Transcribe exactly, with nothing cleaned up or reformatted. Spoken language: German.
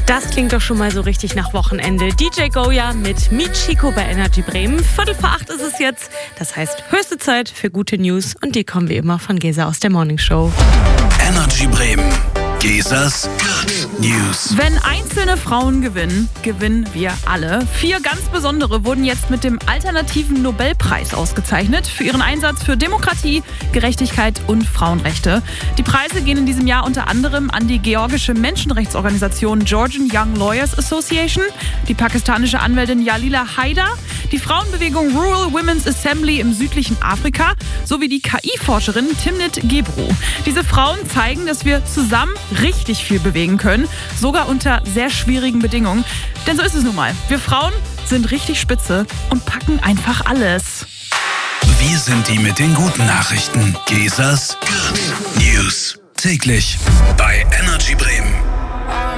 Das klingt doch schon mal so richtig nach Wochenende. D J Goya mit Meet Chico bei Energy Bremen. Viertel vor acht ist es jetzt. Das heißt, höchste Zeit für gute News. Und die kommen wie immer von Gesa aus der Morning Show. Energy Bremen. Gesas Good News. Wenn einzelne Frauen gewinnen, gewinnen wir alle. Vier ganz besondere wurden jetzt mit dem alternativen Nobelpreis ausgezeichnet für ihren Einsatz für Demokratie, Gerechtigkeit und Frauenrechte. Die Preise gehen in diesem Jahr unter anderem an die georgische Menschenrechtsorganisation Georgian Young Lawyers Association, die pakistanische Anwältin Jalila Haidar, die Frauenbewegung Rural Women's Assembly im südlichen Afrika sowie die K I-Forscherin Timnit Gebru. Diese Frauen zeigen, dass wir zusammen richtig viel bewegen können, sogar unter sehr schwierigen Bedingungen. Denn so ist es nun mal. Wir Frauen sind richtig spitze und packen einfach alles. Wir sind die mit den guten Nachrichten. Gesas Good News. Täglich bei Energy Bremen.